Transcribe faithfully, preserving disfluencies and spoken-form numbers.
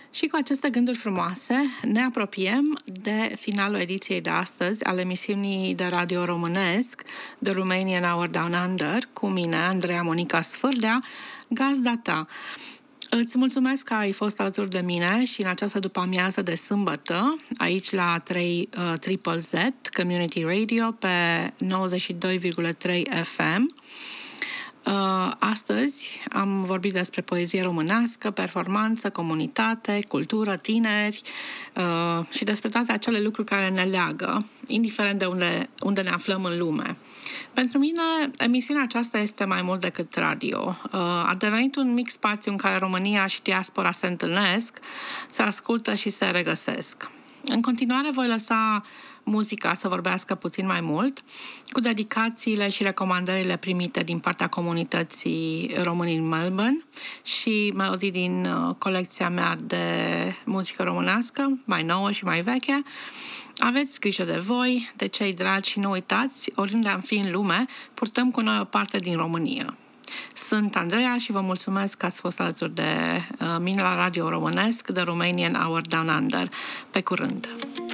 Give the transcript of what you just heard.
Și cu aceste gânduri frumoase ne apropiem de finalul ediției de astăzi al emisiunii de radio românesc The Romanian Hour Down Under, cu mine, Andreea Monica Sfârdea, gazda ta. Îți mulțumesc că ai fost alături de mine și în această după-amiază de sâmbătă, aici la trei uh, Z Z Community Radio pe nouăzeci și doi virgulă trei F M. Uh, astăzi am vorbit despre poezie românească, performanță, comunitate, cultură, tineri uh, și despre toate acele lucruri care ne leagă, indiferent de unde, unde ne aflăm în lume. Pentru mine, emisiunea aceasta este mai mult decât radio. Uh, a devenit un mic spațiu în care România și diaspora se întâlnesc, se ascultă și se regăsesc. În continuare voi lăsa muzica să vorbească puțin mai mult, cu dedicațiile și recomandările primite din partea comunității români în Melbourne și melodii din colecția mea de muzică românească, mai nouă și mai veche. Aveți grijă de voi, de cei dragi și nu uitați, oriunde am fi în lume, purtăm cu noi o parte din România. Sunt Andreea și vă mulțumesc că ați fost alături de mine la Radio Românesc, The Romanian Hour Down Under. Pe curând!